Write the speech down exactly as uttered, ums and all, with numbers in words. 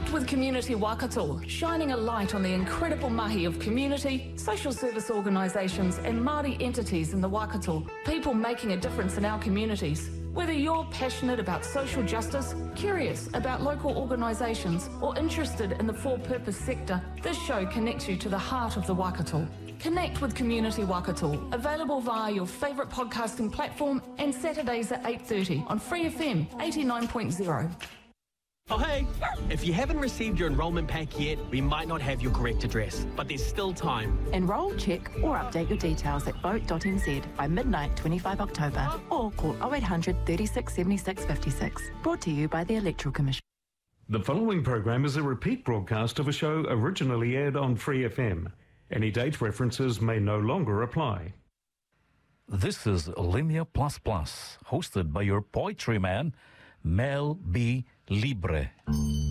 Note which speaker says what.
Speaker 1: Connect with Community Waikato, shining a light on the incredible mahi of community, social service organisations and Māori entities in the Waikato, people making a difference in our communities. Whether you're passionate about social justice, curious about local organisations or interested in the for-purpose sector, this show connects you to the heart of the Waikato. Connect with Community Waikato, available via your favourite podcasting platform and Saturdays at eight thirty on Free F M eighty-nine point zero.
Speaker 2: Oh hey, if you haven't received your enrolment pack yet, we might not have your correct address, but there's still time.
Speaker 3: Enrol, check or update your details at vote dot n z by midnight twenty-fifth October or call oh eight hundred, thirty-six, seventy-six, fifty-six. Brought to you by the Electoral Commission.
Speaker 4: The following program is a repeat broadcast of a show originally aired on Free F M. Any date references may no longer apply.
Speaker 5: This is Linea Plus Plus, hosted by your poetry man, Mel B. Libre.